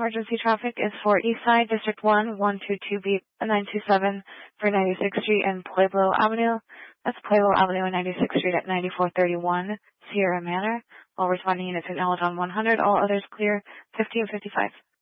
emergency traffic is for Eastside District 1, 122B, 927 for 96th Street and Pueblo Avenue. That's Pueblo Avenue and 96th Street at 9431 Sierra Manor. All responding units acknowledge on 100. All others clear 1555.